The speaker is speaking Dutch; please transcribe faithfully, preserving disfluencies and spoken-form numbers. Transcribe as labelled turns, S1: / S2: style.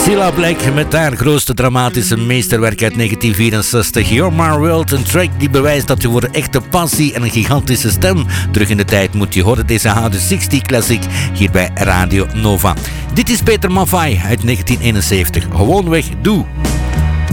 S1: Cilla Black met haar grootste dramatische meesterwerk uit negentien vierenzestig. You're My World, een track die bewijst dat je voor een echte passie en een gigantische stem terug in de tijd moet. Je hoort deze Houden zestig Classic hier bij Radio Nova. Dit is Peter Maffay uit negentien eenenzeventig. Gewoonweg, doe.